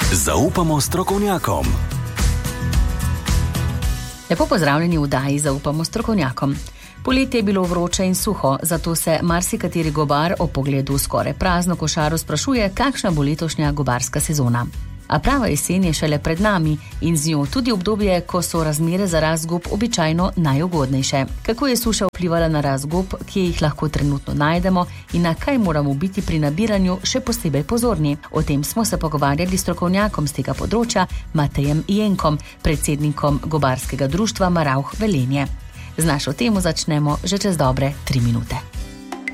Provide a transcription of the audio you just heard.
Zaupamo strokovnjakom. Lepo pozdravljeni v oddaji Zaupamo strokovnjakom. Poletje je bilo vroče in suho, zato se marsikateri gobar ob pogledu skoraj prazno košaro sprašuje, kakšna bo letošnja gobarska sezona. A prava jesen je šele pred nami in z njo tudi obdobje, ko so razmere za rast gob običajno najugodnejše. Kako je suša vplivala na rast gob, kje jih lahko trenutno najdemo in na kaj moramo biti pri nabiranju še posebej pozorni? O tem smo se pogovarjali s strokovnjakom z tega področja, Matejem Jenkom, predsednikom gobarskega društva Maravh Velenje. Z našo temo začnemo že čez dobre 3 minute.